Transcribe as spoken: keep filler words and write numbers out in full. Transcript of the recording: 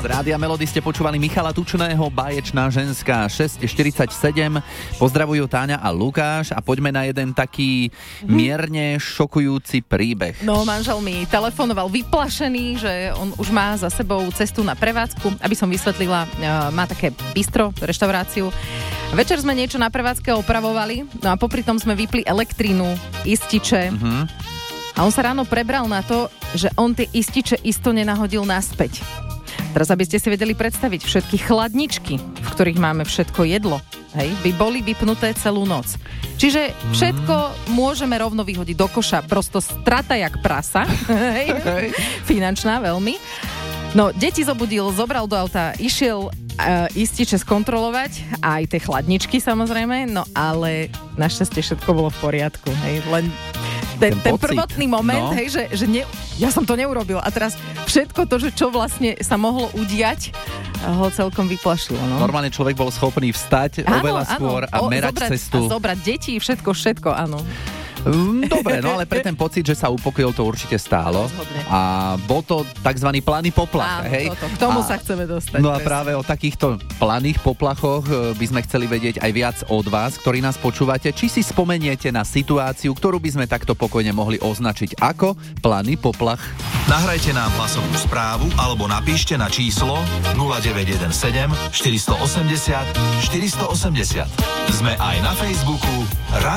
Z Rádia Melody ste počúvali Michala Tučného, Báječná ženská, šesť štyridsaťsedem. Pozdravujú Táňa a Lukáš a poďme na jeden taký mierne šokujúci príbeh. No, manžel mi telefonoval vyplašený, že on už má za sebou cestu na prevádzku. Aby som vysvetlila, má také bistro, reštauráciu. Večer sme niečo na prevádzke opravovali, no a popri tom sme vypli elektrínu, ističe. Uh-huh. A on sa ráno prebral na to, že on tie ističe isto nenahodil naspäť. Teraz, aby ste si vedeli predstaviť, všetky chladničky, v ktorých máme všetko jedlo, hej, by boli vypnuté celú noc. Čiže všetko mm. môžeme rovno vyhodiť do koša, prosto strata jak prasa, hej, finančná veľmi. No, deti zobudil, zobral do auta, išiel uh, ističe skontrolovať, aj tie chladničky samozrejme, no ale našťastie všetko bolo v poriadku, hej, len ten, ten, ten prvotný moment, no. hej, že, že ne, ja som to neurobil a teraz všetko to, že čo vlastne sa mohlo udiať, ho celkom vyplašilo. No. Normálne človek bol schopný vstať áno, oveľa skôr áno. a o, merať zobrať, cestu. A zobrať deti, všetko, všetko, áno. Dobre, no ale pre ten pocit, že sa upokojil, to určite stálo. Rozhodne. A bol to takzvaný planý poplach. Áno, hej? Toto, k tomu a, sa chceme dostať. No a práve o takýchto planých poplachoch by sme chceli vedieť aj viac od vás, ktorí nás počúvate. Či si spomeniete na situáciu, ktorú by sme takto pokojne mohli označiť ako planý poplach. Nahrajte nám hlasovú správu alebo napíšte na číslo nula deväť jeden sedem štyri osem nula štyri osem nula. Sme aj na Facebooku